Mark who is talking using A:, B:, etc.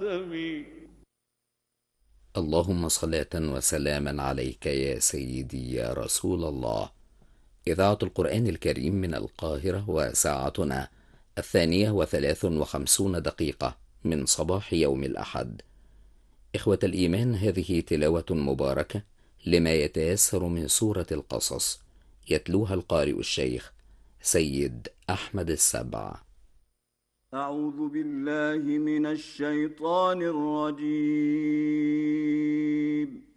A: آمين.
B: اللهم صلاة وسلاما عليك يا سيدي يا رسول الله. إذاعة القرآن الكريم من القاهرة، وساعتنا 2:53 من صباح يوم الأحد. إخوة الإيمان، هذه تلاوة مباركة لما يتيسر من سورة القصص، يتلوها القارئ الشيخ سيد أحمد السبع.
C: أعوذ بالله من الشيطان الرجيم.